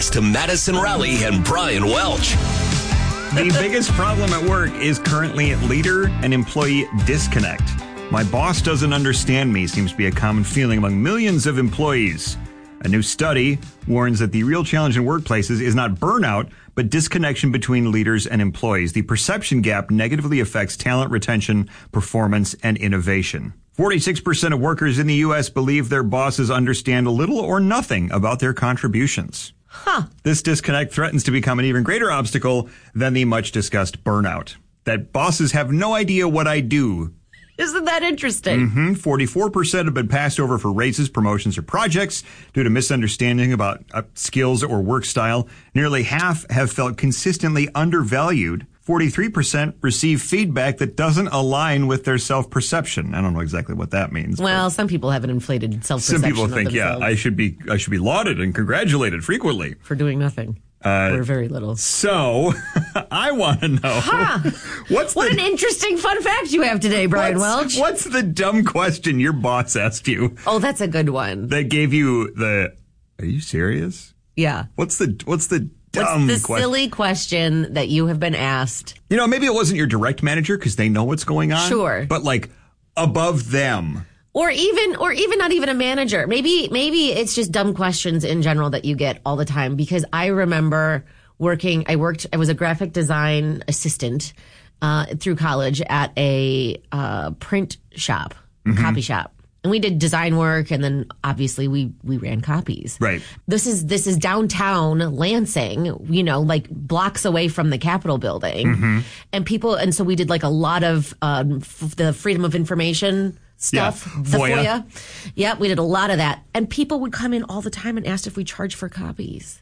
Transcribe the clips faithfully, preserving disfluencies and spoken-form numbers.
to Madison Rowley and Brian Welch. The biggest problem at work is currently leader and employee disconnect. My boss doesn't understand me seems to be a common feeling among millions of employees. A new study warns that the real challenge in workplaces is not burnout, but disconnection between leaders and employees. The perception gap negatively affects talent retention, performance, and innovation. forty-six percent of workers in the U S believe their bosses understand little or nothing about their contributions. Huh. This disconnect threatens to become an even greater obstacle than the much-discussed burnout. That bosses have no idea what I do. Isn't that interesting? Mm-hmm. forty-four percent have been passed over for raises, promotions, or projects due to misunderstanding about uh, skills or work style. Nearly half have felt consistently undervalued. forty-three percent receive feedback that doesn't align with their self-perception. I don't know exactly what that means. Well, some people have an inflated self-perception. Some people think, of yeah, I should be I should be lauded and congratulated frequently. For doing nothing. Uh, or very little. So, I want to know. Huh. What's what the, an interesting fun fact you have today, Brian what's, Welch. What's the dumb question your boss asked you? Oh, that's a good one. That gave you the, are you serious? Yeah. What's the, what's the dumb What's the question? silly question that you have been asked? You know, maybe it wasn't your direct manager because they know what's going on. Sure. But like above them. Or even, or even not even a manager. Maybe, maybe it's just dumb questions in general that you get all the time. Because I remember working, I worked, I was a graphic design assistant uh, through college at a uh, print shop, Mm-hmm. copy shop. And we did design work, and then obviously we we ran copies. Right. This is this is downtown Lansing, you know, like blocks away from the Capitol building, Mm-hmm. and people, and so we did like a lot of um, f- the Freedom of Information stuff, Yeah. the FOIA. FOIA. Yeah, we did a lot of that, and people would come in all the time and asked if we charged for copies.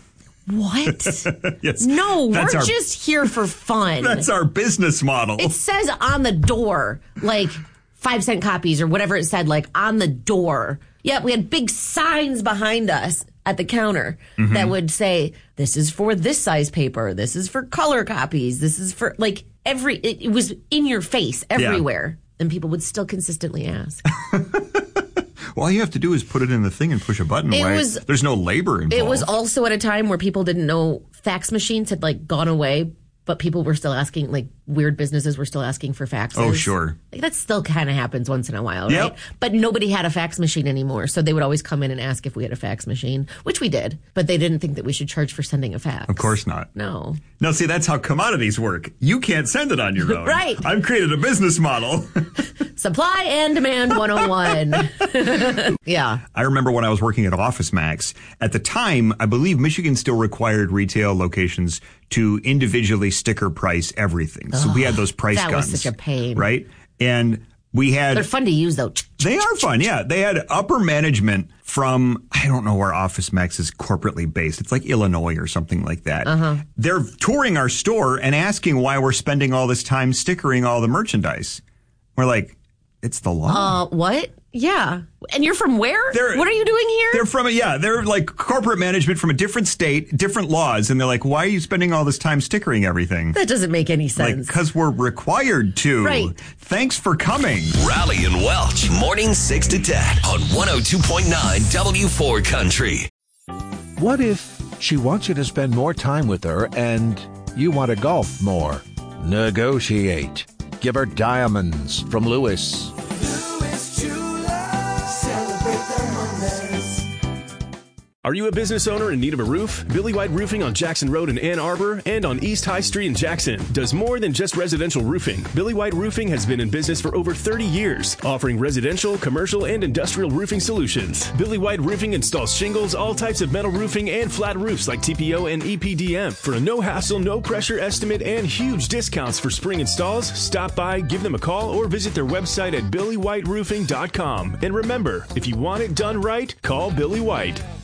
What? Yes. No, That's we're our- just here for fun. That's our business model. It says on the door, like five cent copies or whatever it said, like on the door. Yeah, we had big signs behind us at the counter Mm-hmm. that would say, this is for this size paper. This is for color copies. This is for like every, it, it was in your face everywhere. And people would still consistently ask. Well, all you have to do is put it in the thing and push a button It away. was- There's no labor involved. It was also at a time where people didn't know fax machines had like gone away, but people were still asking, like weird businesses were still asking for faxes. Oh, sure. Like that still kind of happens once in a while, Yep. right? But nobody had a fax machine anymore. So they would always come in and ask if we had a fax machine, which we did. But they didn't think that we should charge for sending a fax. Of course not. No. No, see, that's how commodities work. You can't send it on your own. Right. I've created a business model. Supply and demand one oh one. Yeah. I remember when I was working at OfficeMax. At the time, I believe Michigan still required retail locations to individually sticker price everything. So we had those price that was guns. such a pain. Right? And we had... They're fun to use, though. They are fun, yeah. They had upper management from, I don't know where OfficeMax is corporately based. It's like Illinois or something like that. Uh-huh. They're touring our store and asking why we're spending all this time stickering all the merchandise. We're like, it's the law. Uh, what? Yeah. And you're from where? They're- what are you doing here? They're from a, yeah, they're like corporate management from a different state, different laws. And they're like, why are you spending all this time stickering everything? That doesn't make any Like, sense. because we're required to. Right. Thanks for coming. Rowley and Welch, morning six to ten on one oh two point nine W four Country. What if she wants you to spend more time with her and you want to golf more? Negotiate. Give her diamonds from Lewis. Are you a business owner in need of a roof? Billy White Roofing on Jackson Road in Ann Arbor and on East High Street in Jackson does more than just residential roofing. Billy White Roofing has been in business for over thirty years, offering residential, commercial, and industrial roofing solutions. Billy White Roofing installs shingles, all types of metal roofing, and flat roofs like T P O and E P D M. For a no-hassle, no-pressure estimate and huge discounts for spring installs, stop by, give them a call, or visit their website at billy white roofing dot com. And remember, if you want it done right, call Billy White.